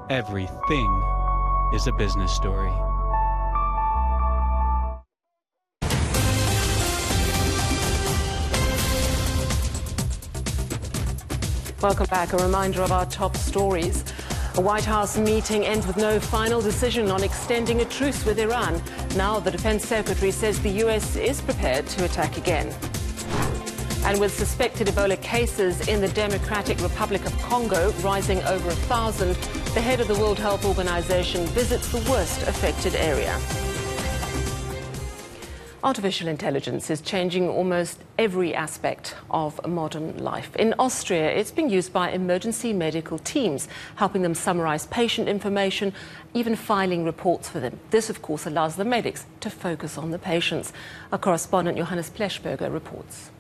Everything is a business story. Welcome back. A reminder of our top stories. A White House meeting ends with no final decision on extending a truce with Iran. Now the Defense Secretary says the U.S. is prepared to attack again. And with suspected Ebola cases in the Democratic Republic of Congo rising over 1,000, the head of the World Health Organization visits the worst affected area. Artificial intelligence is changing almost every aspect of modern life. In Austria, it's being used by emergency medical teams, helping them summarize patient information, even filing reports for them. This, of course, allows the medics to focus on the patients. Our correspondent Johannes Pleschberger reports.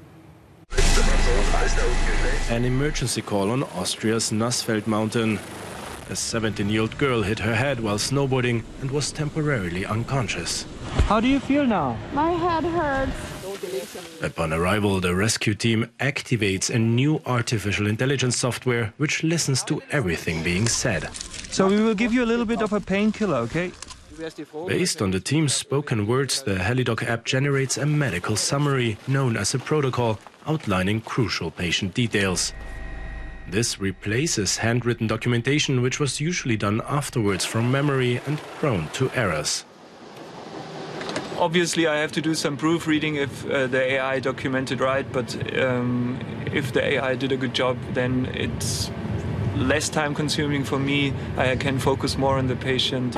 An emergency call on Austria's Nassfeld mountain. A 17-year-old girl hit her head while snowboarding and was temporarily unconscious. How do you feel now? My head hurts. Upon arrival, the rescue team activates a new artificial intelligence software which listens to everything being said. So we will give you a little bit of a painkiller, okay? Based on the team's spoken words, the HeliDoc app generates a medical summary known as a protocol, outlining crucial patient details. This replaces handwritten documentation, which was usually done afterwards from memory and prone to errors. Obviously, I have to do some proofreading if the AI documented right, but if the AI did a good job, then it's less time consuming for me. I can focus more on the patient.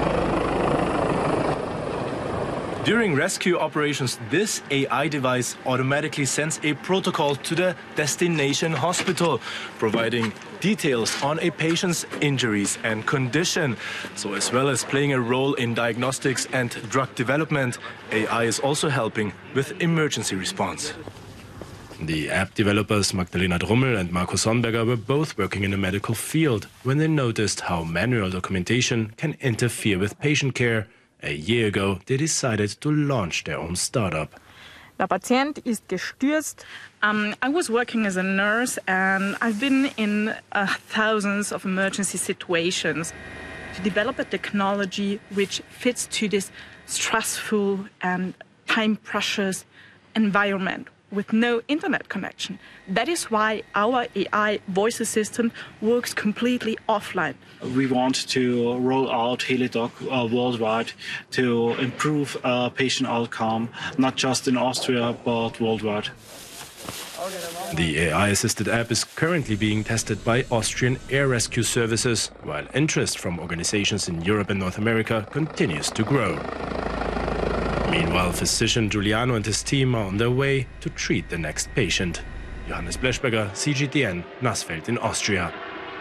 During rescue operations, this AI device automatically sends a protocol to the destination hospital, providing details on a patient's injuries and condition. So as well as playing a role in diagnostics and drug development, AI is also helping with emergency response. The app developers Magdalena Drummel and Marco Sonberger were both working in the medical field when they noticed how manual documentation can interfere with patient care. A year ago, they decided to launch their own startup. Der Patient ist gestürzt. I was working as a nurse and I've been in thousands of emergency situations. To develop a technology which fits to this stressful and time-precious environment with no internet connection. That is why our AI voice assistant works completely offline. We want to roll out HeliDoc worldwide to improve patient outcome, not just in Austria, but worldwide. The AI-assisted app is currently being tested by Austrian air rescue services, while interest from organizations in Europe and North America continues to grow. Meanwhile, physician Giuliano and his team are on their way to treat the next patient. Johannes Pleschberger, CGTN, Nassfeld in Austria.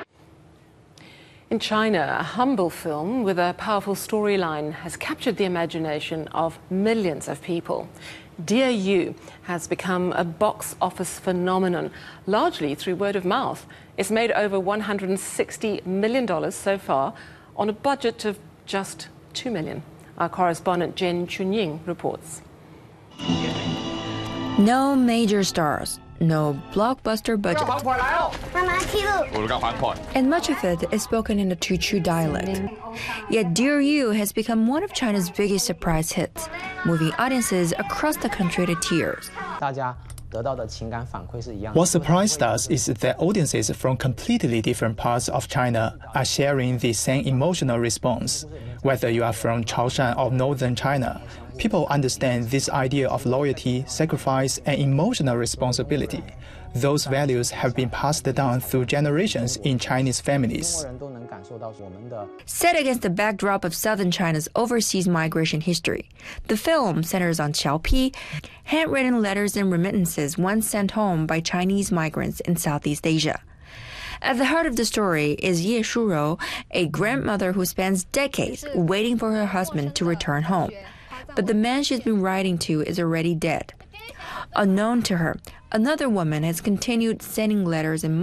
In China, a humble film with a powerful storyline has captured the imagination of millions of people. Dear You has become a box office phenomenon, largely through word of mouth. It's made over $160 million so far on a budget of just $2 million. Our correspondent Jen Chunying reports. No major stars, no blockbuster budget. And much of it is spoken in the Teochew dialect. Yet Dear You has become one of China's biggest surprise hits, moving audiences across the country to tears. What surprised us is that audiences from completely different parts of China are sharing the same emotional response. Whether you are from Chaoshan or northern China, people understand this idea of loyalty, sacrifice, and emotional responsibility. Those values have been passed down through generations in Chinese families. Set against the backdrop of southern China's overseas migration history, the film centers on Xiaopi, handwritten letters and remittances once sent home by Chinese migrants in Southeast Asia. At the heart of the story is Ye Shuro, a grandmother who spends decades waiting for her husband to return home. But the man she's been writing to is already dead. Unknown to her, another woman has continued sending letters and